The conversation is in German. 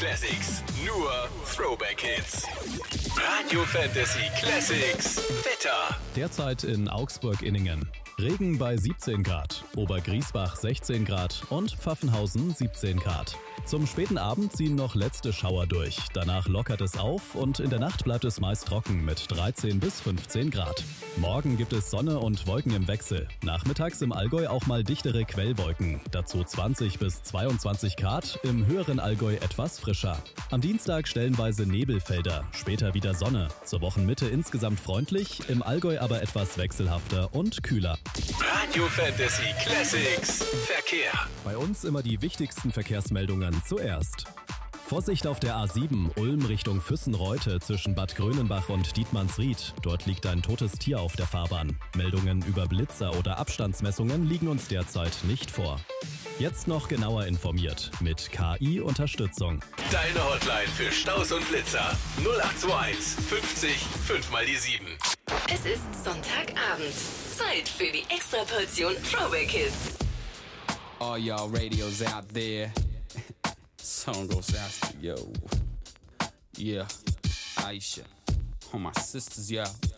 Classics. Nur Throwback Hits. Radio Fantasy Classics. Wetter. Derzeit in Augsburg-Inningen. Regen bei 17 Grad, Obergriesbach 16 Grad und Pfaffenhausen 17 Grad. Zum späten Abend ziehen noch letzte Schauer durch. Danach lockert es auf und in der Nacht bleibt es meist trocken mit 13 bis 15 Grad. Morgen gibt es Sonne und Wolken im Wechsel. Nachmittags im Allgäu auch mal dichtere Quellwolken. Dazu 20 bis 22 Grad, im höheren Allgäu etwas frischer. Am Dienstag stellenweise Nebelfelder, später wieder Sonne. Zur Wochenmitte insgesamt freundlich, im Allgäu aber etwas wechselhafter und kühler. Radio Fantasy Classics. Verkehr. Bei uns immer die wichtigsten Verkehrsmeldungen zuerst. Vorsicht auf der A7 Ulm Richtung Füssenreute zwischen Bad Grönenbach und Dietmannsried. Dort liegt ein totes Tier auf der Fahrbahn. Meldungen über Blitzer oder Abstandsmessungen liegen uns derzeit nicht vor. Jetzt noch genauer informiert mit KI-Unterstützung. Deine Hotline für Staus und Blitzer. 0821 50 5 mal die 7. Es ist Sonntagabend. Zeit für die Extraportion Throwback Hits. All y'all radios out there. Song goes out to yo. Yeah, Aisha. All my sisters, yeah.